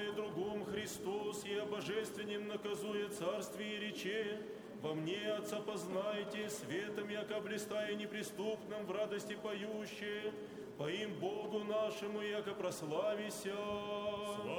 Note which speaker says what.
Speaker 1: и другом Христос, и о божественном наказуя царствие и рече, во мне Отца познайте, светом яко блистая неприступным, в радости поющие, по им Богу нашему, яко прославися.